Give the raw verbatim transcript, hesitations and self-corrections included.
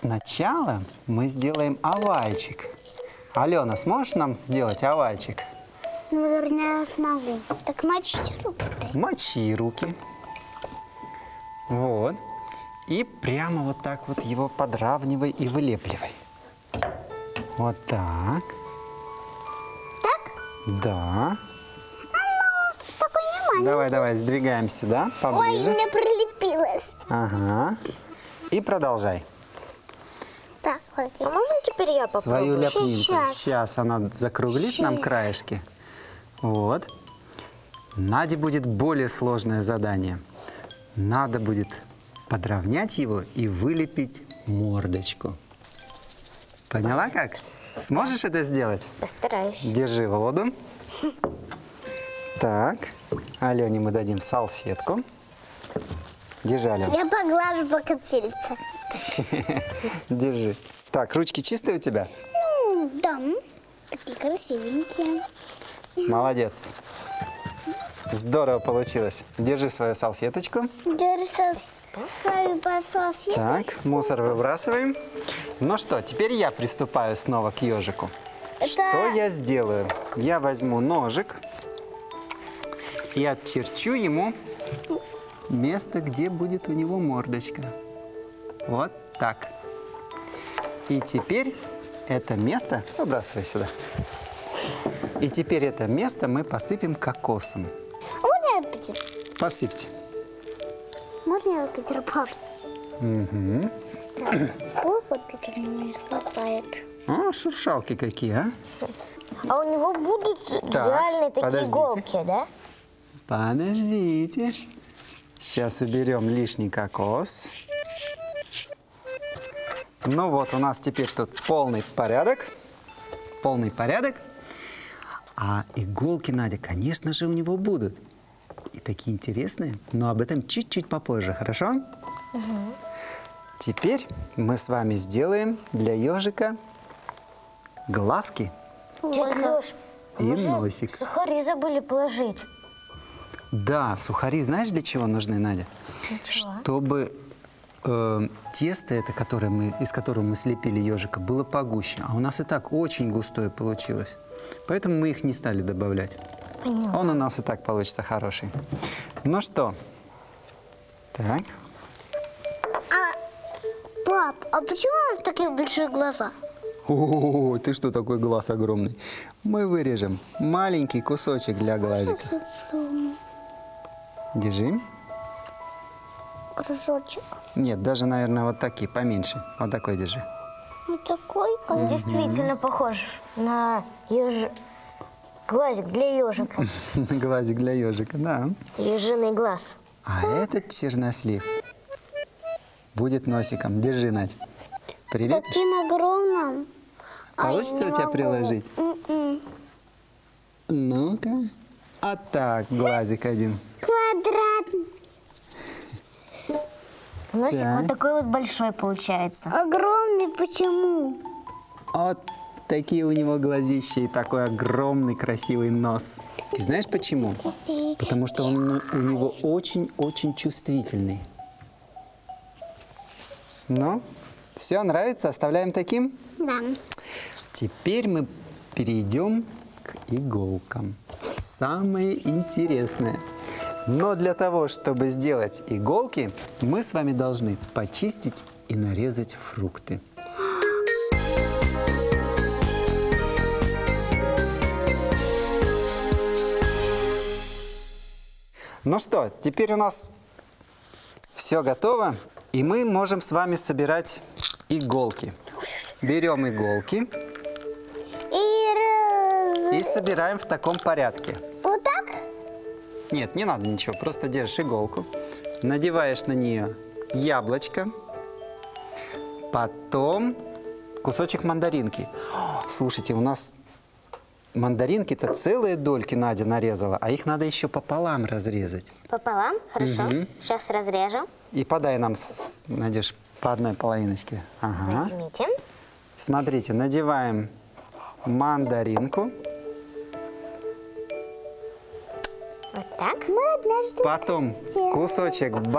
сначала мы сделаем овальчик. Алена, сможешь нам сделать овальчик? Ну, наверное, я смогу. Так мочите руки-то. Мочи руки. Вот. И прямо вот так вот его подравнивай и вылепливай. Вот так. Так? Да. Ну, такой не маленький. Давай, давай, сдвигаем сюда, Ой, поближе. мне прилепилось. Ага. И продолжай. Так, вот А можно теперь я попробую? Свою ляпнинку. Сейчас. Сейчас она закруглит нам Сейчас. краешки. Вот. Наде будет более сложное задание. Надо будет подровнять его и вылепить мордочку. Поняла как? Сможешь это сделать? Постараюсь. Держи воду. Так. Алене мы дадим салфетку. Держи, Алена. Я поглажу пока тельце. Держи. Так, ручки чистые у тебя? Ну, да. Такие красивенькие. Молодец. Здорово получилось. Держи свою салфеточку. Держи свою салфетку. Так, мусор выбрасываем. Ну что, теперь я приступаю снова к ежику. Это- Что я сделаю? Я возьму ножик и отчерчу ему место, где будет у него мордочка. Вот так. И теперь это место... Выбрасывай сюда. И теперь это место мы посыпем кокосом. Можно я, Петр? Посыпьте. Можно я, Петр, пап? Угу. Так. Вот, вот Петр не хватает. О, шуршалки какие, а? А у него будут Так, реальные такие подождите. иголки, да? Подождите. Сейчас уберем лишний кокос. Ну вот, у нас теперь тут полный порядок. Полный порядок. А иголки, Надя, конечно же, у него будут. И такие интересные. Но об этом чуть-чуть попозже, хорошо? Угу. Теперь мы с вами сделаем для ежика глазки Дядя Леш, и мы же носик. сухари забыли положить. Да, сухари знаешь, для чего нужны, Надя? Ничего. Чтобы э, тесто, это, которое мы, из которого мы слепили ежика, было погуще. А у нас и так очень густое получилось. Поэтому мы их не стали добавлять. Поняла. Он у нас и так получится хороший. Ну что? Так. Пап, а почему у нас такие большие глаза? О, ты что, такой глаз огромный? Мы вырежем маленький кусочек для глазика. Держи. Кружочек. Нет, даже, наверное, вот такие, поменьше. Вот такой держи. Вот такой. Он действительно похож на еж... глазик для ежика. Глазик для ежика, да. Ежиный глаз. А этот чернослив будет носиком. Держи, Надь. Прилепишь? Таким огромным. Ай, Получится не у тебя могу. приложить? М-м. Ну-ка. А так, глазик один. Квадратный. Носик Так. вот такой вот большой получается. Огромный почему? Вот такие у него глазища и такой огромный красивый нос. Ты знаешь почему? Потому что он у него очень-очень чувствительный. Ну, все, нравится? Оставляем таким? Да. Теперь мы перейдем к иголкам. Самое интересное. Но для того, чтобы сделать иголки, мы с вами должны почистить и нарезать фрукты. Ну что, теперь у нас все готово, и мы можем с вами собирать иголки. Берем иголки И раз... и собираем в таком порядке. Вот так? Нет, не надо ничего, просто держишь иголку, надеваешь на нее яблочко, потом кусочек мандаринки. О, слушайте, у нас мандаринки-то целые дольки Надя нарезала, а их надо еще пополам разрезать. Пополам? Хорошо. Мгм. Сейчас разрежем. И подай нам, с- Надюш, по одной половиночке. Ага. Возьмите. Смотрите, надеваем мандаринку, Вот так. Мы однажды потом сделали. кусочек